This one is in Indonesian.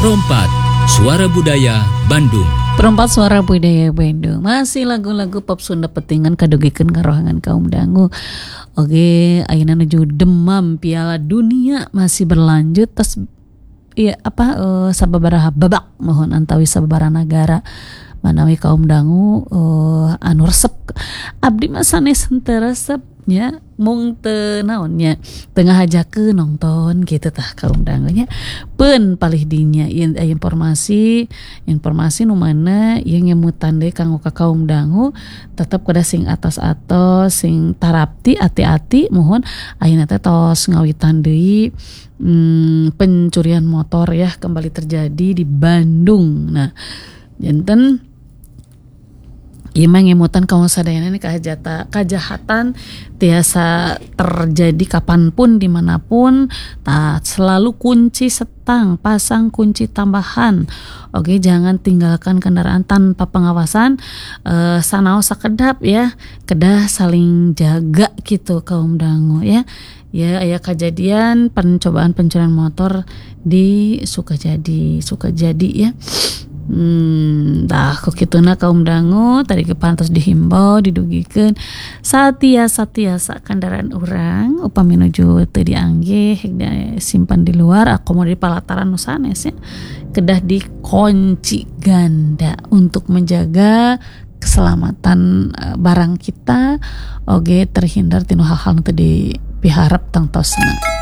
Perompat Suara Budaya Bandung. Perempat Suara Budaya Bandung. Masih lagu-lagu pop Sunda petingan kadugikeun karohangan kaum dangu. Oke, ayeuna nuju demam Piala Dunia masih berlanjut tes sababaraha babak mohon antawi sababaraha negara manawi kaum dangu anu resep abdi mah sanes henteu resep nya mung teu naonnya tengah hajakeun nonton gitu tah kaum dangu nya pun palih dinya ieu informasi nu mana ieu ngemutan deui kanggo ka kaum dangu tetep kudu sing atos-atos sing tarapti ati-ati mohon ayeuna teh tos ngawitan deui pencurian motor ya kembali terjadi di Bandung. Nah, janten ieu mah ngemutan kaum sadayana ini kajahatan tiasa terjadi kapanpun dimanapun. Selalu kunci setang, pasang kunci tambahan. Oke, jangan tinggalkan kendaraan tanpa pengawasan. Sanaos sakedap ya, kedah saling jaga gitu kaum dangu ya. Ya, aya kejadian pencobaan pencurian motor di Sukajadi ya. Kok kituna kaum dangu tadi kepantos dihimbau didugikeun satiasa kendaraan urang upami nuju teu dianggeh simpan di luar akomodir palataran nu sanes ya kedah dikunci ganda untuk menjaga keselamatan barang kita oge terhindar tinu hal-hal nu teu dipiharep tangtosna.